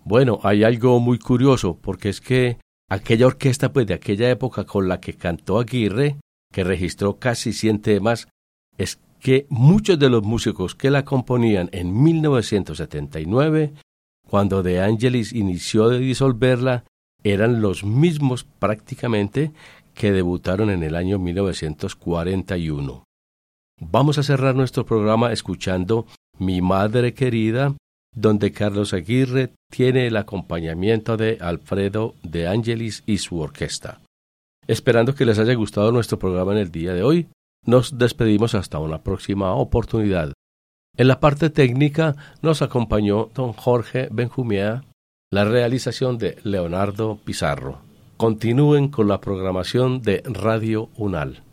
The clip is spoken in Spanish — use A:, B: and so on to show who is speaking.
A: Bueno, hay algo muy curioso, porque es que aquella orquesta pues de aquella época con la que cantó Aguirre, que registró casi 100 temas, es que muchos de los músicos que la componían en 1979, cuando De Angelis inició de disolverla, eran los mismos prácticamente que debutaron en el año 1941. Vamos a cerrar nuestro programa escuchando Mi Madre Querida, donde Carlos Aguirre tiene el acompañamiento de Alfredo De Angelis y su orquesta. Esperando que les haya gustado nuestro programa en el día de hoy, nos despedimos hasta una próxima oportunidad. En la parte técnica nos acompañó don Jorge Benjumea, la realización de Leonardo Pizarro. Continúen con la programación de Radio UNAL.